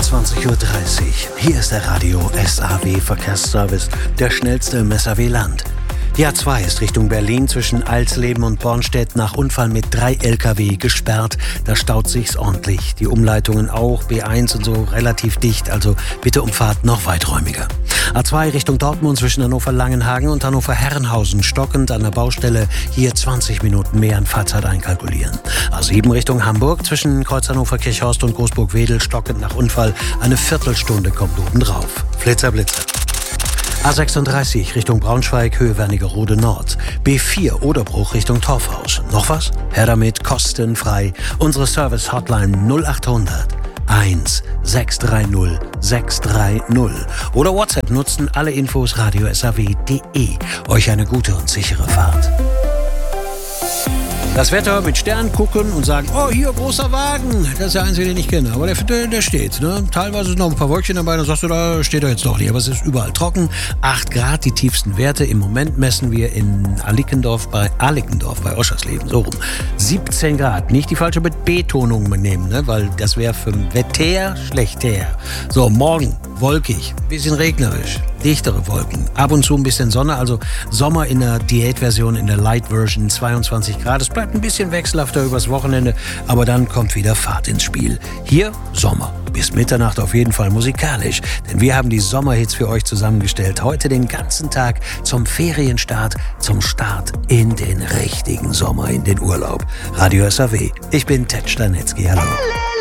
21:30 Uhr. Hier ist der Radio SAW Verkehrsservice, der schnellste im SAW-Land. Die A2 ist Richtung Berlin zwischen Alsleben und Bornstedt nach Unfall mit 3 LKW gesperrt. Da staut sich's ordentlich. Die Umleitungen auch, B1 und so relativ dicht, also bitte Umfahrt noch weiträumiger. A2 Richtung Dortmund zwischen Hannover-Langenhagen und Hannover-Herrenhausen stockend an der Baustelle. Hier 20 Minuten mehr an Fahrzeit einkalkulieren. A7 Richtung Hamburg zwischen Kreuz Hannover-Kirchhorst und Großburg-Wedel stockend nach Unfall. Eine Viertelstunde kommt obendrauf. Flitzer, Blitzer. A36 Richtung Braunschweig, Höhe Wernigerode Nord. B4 Oderbruch Richtung Torfhaus. Noch was? Her damit, kostenfrei. Unsere Service-Hotline 0800 1 630 630. Oder WhatsApp nutzen, alle Infos radiosaw.de. Euch eine gute und sichere Fahrt. Das Wetter mit Stern gucken und sagen, oh, hier, großer Wagen. Das ist der einzige, den ich kenne. Aber der steht. Ne? Teilweise sind noch ein paar Wolkchen dabei. Dann sagst du, da steht er jetzt doch nicht. Aber es ist überall trocken. 8 Grad, die tiefsten Werte. Im Moment messen wir in Alickendorf bei Oschersleben. So rum. 17 Grad. Nicht die falsche Betonung nehmen, ne? Weil das wäre für Wetter schlechter. So, morgen wolkig, bisschen regnerisch, dichtere Wolken, ab und zu ein bisschen Sonne, also Sommer in der Diätversion, in der Light-Version, 22 Grad. Es bleibt ein bisschen wechselhafter übers Wochenende, aber dann kommt wieder Fahrt ins Spiel. Hier Sommer. Bis Mitternacht auf jeden Fall musikalisch, denn wir haben die Sommerhits für euch zusammengestellt. Heute den ganzen Tag zum Ferienstart, zum Start in den richtigen Sommer, in den Urlaub. Radio SAW. Ich bin Ted Stanitzky. Hallo.